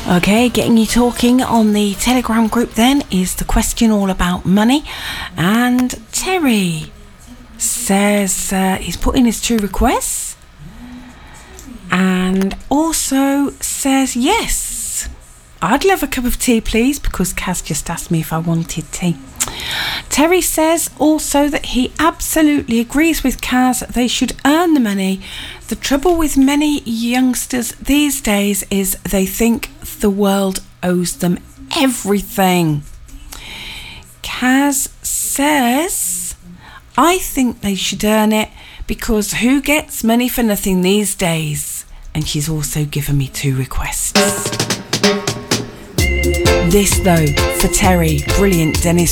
Okay, getting you talking on the Telegram group then is the question all about money. And Terry says he's put in his 2 requests and also says yes, I'd love a cup of tea please, because Kaz just asked me if I wanted tea. Terry says also that he absolutely agrees with Kaz, they should earn the money. The trouble with many youngsters these days is they think the world owes them everything. Kaz says, I think they should earn it because who gets money for nothing these days? And she's also given me 2 requests. This though, for Terry, brilliant Dennis